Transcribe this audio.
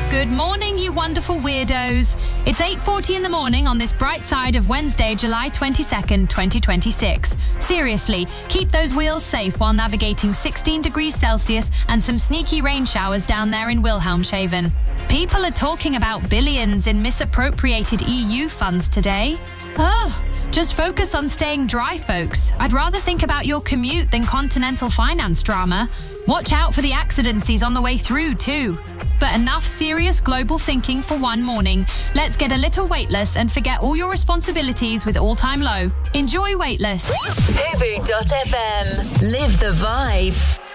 Good morning, you wonderful weirdos. It's 8:40 in the morning on this bright side of Wednesday, July 22nd, 2026. Seriously, keep those wheels safe while navigating 16 degrees Celsius and some sneaky rain showers down there in Wilhelmshaven. People are talking about billions in misappropriated EU funds today. Just focus on staying dry, folks. I'd rather think about your commute than continental finance drama. Watch out for the accidencies on the way through, too. But enough serious global thinking for one morning. Let's get a little weightless and forget all your responsibilities with All Time Low. Enjoy Weightless. Fubu.fm. Live the vibe.